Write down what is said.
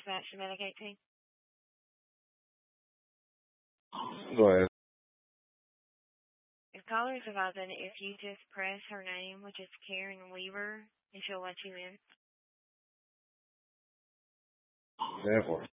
Dispatch to Medicaid team. Go ahead. If caller is advising, if you just press her name, which is Karen Weaver, and she'll let you in. Therefore.